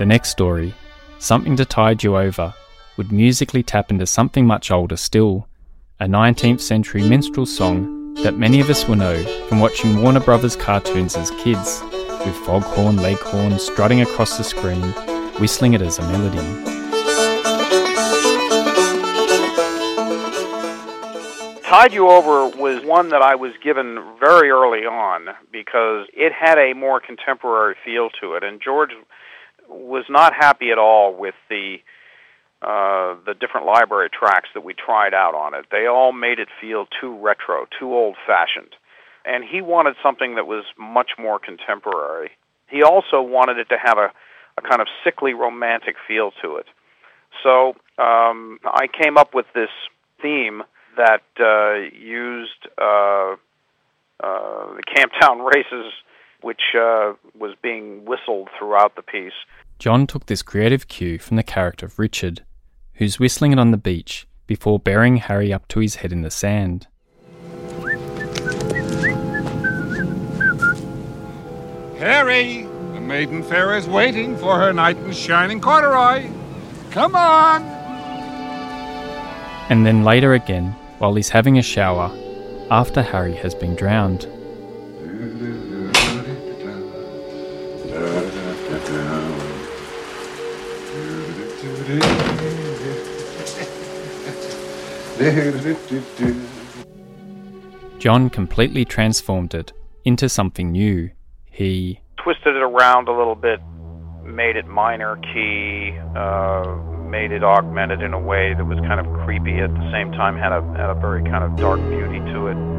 The next story, Something to Tide You Over, would musically tap into something much older still, a 19th century minstrel song that many of us will know from watching Warner Brothers cartoons as kids, with Foghorn Leghorn strutting across the screen, whistling it as a melody. Tide You Over was one that I was given very early on because it had a more contemporary feel to it, and George was not happy at all with the different library tracks that we tried out on it. They all made it feel too retro, too old-fashioned, and he wanted something that was much more contemporary. He also wanted it to have a kind of sickly romantic feel to it. So I came up with this theme that used the Camptown races, which was being whistled throughout the piece. John took this creative cue from the character of Richard, who's whistling it on the beach before burying Harry up to his head in the sand. Harry, the maiden fair is waiting for her knight in shining corduroy. Come on! And then later again, while he's having a shower, after Harry has been drowned. John completely transformed it into something new. He twisted it around a little bit, made it minor key, made it augmented in a way that was kind of creepy at the same time, had a very kind of dark beauty to it.